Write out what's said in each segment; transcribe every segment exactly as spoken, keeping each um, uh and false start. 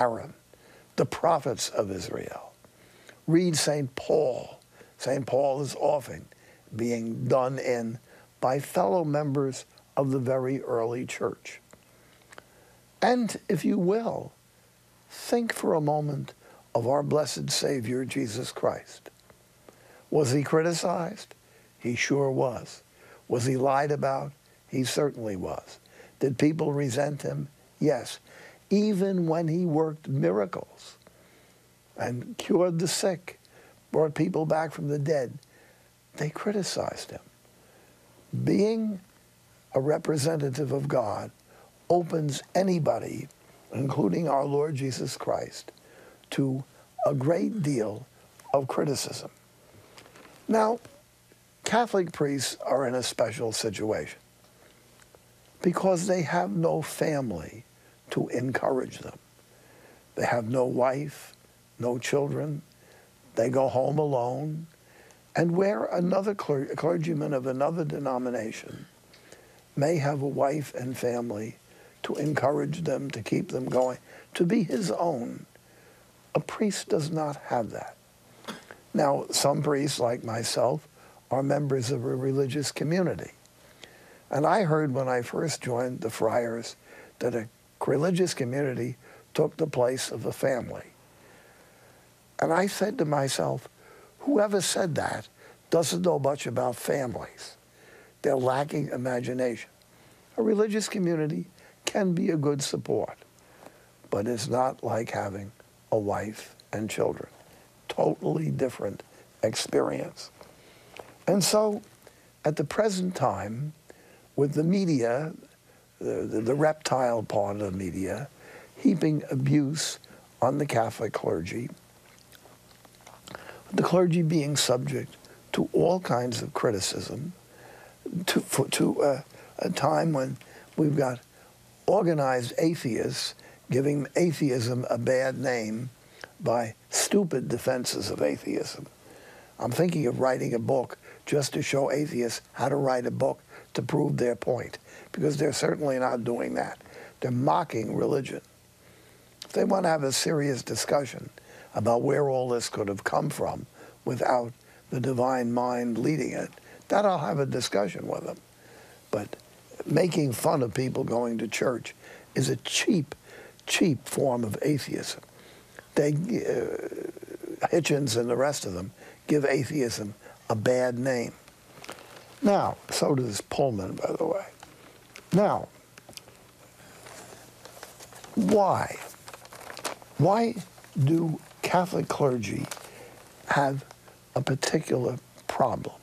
Aaron, the prophets of Israel. Read Saint Paul. Saint Paul is often being done in by fellow members of the very early church. And if you will, think for a moment of our blessed Savior, Jesus Christ. Was he criticized? He sure was. Was he lied about? He certainly was. Did people resent him? Yes. Even when he worked miracles and cured the sick, brought people back from the dead, they criticized him. Being a representative of God opens anybody, including our Lord Jesus Christ, to a great deal of criticism. Now, Catholic priests are in a special situation because they have no family to encourage them. They have no wife, no children. They go home alone. And where another cler clergyman of another denomination may have a wife and family to encourage them, to keep them going, to be his own, a priest does not have that. Now, some priests, like myself, are members of a religious community. And I heard when I first joined the friars that a religious community took the place of a family. And I said to myself, whoever said that doesn't know much about families. They're lacking imagination. A religious community can be a good support, but it's not like having a wife and children. Totally different experience. And so, at the present time, with the media, the, the, the reptile part of the media, heaping abuse on the Catholic clergy, the clergy being subject to all kinds of criticism, to, for, to uh, a time when we've got organized atheists giving atheism a bad name by stupid defenses of atheism. I'm thinking of writing a book just to show atheists how to write a book to prove their point, because they're certainly not doing that. They're mocking religion. If they want to have a serious discussion about where all this could have come from without the divine mind leading it, that I'll have a discussion with them. But making fun of people going to church is a cheap, cheap form of atheism. They, uh, Hitchens and the rest of them, give atheism a bad name. Now, so does Pullman, by the way. Now, why? Why do Catholic clergy have a particular problem?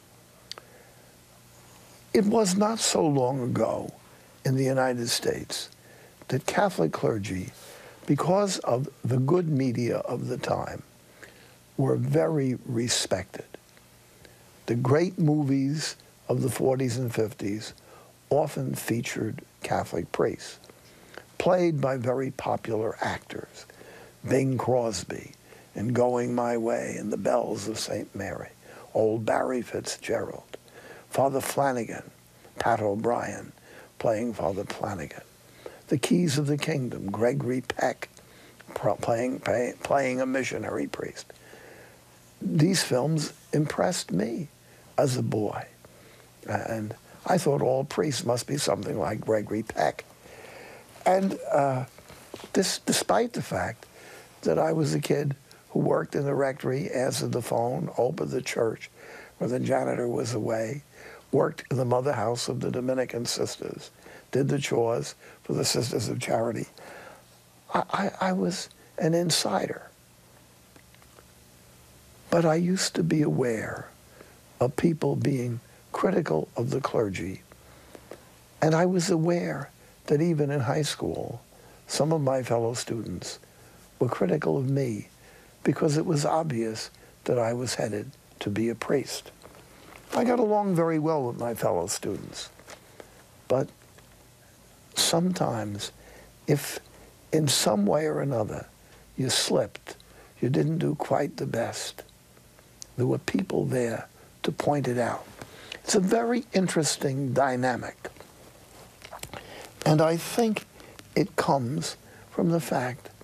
It was not so long ago in the United States that Catholic clergy, because of the good media of the time, were very respected. The great movies of the forties and fifties often featured Catholic priests, played by very popular actors. Bing Crosby in Going My Way and The Bells of Saint Mary, old Barry Fitzgerald, Father Flanagan, Pat O'Brien playing Father Flanagan, The Keys of the Kingdom, Gregory Peck playing, pay, playing a missionary priest. These films impressed me as a boy. And I thought all priests must be something like Gregory Peck. And uh, this, despite the fact that I was a kid who worked in the rectory, answered the phone, opened the church where the janitor was away, worked in the mother house of the Dominican sisters, did the chores for the Sisters of Charity. I, I, I was an insider. But I used to be aware of people being critical of the clergy. And I was aware that even in high school, some of my fellow students were critical of me because it was obvious that I was headed to be a priest. I got along very well with my fellow students. But sometimes, if in some way or another you slipped, you didn't do quite the best, there were people there to point it out. It's a very interesting dynamic. And I think it comes from the fact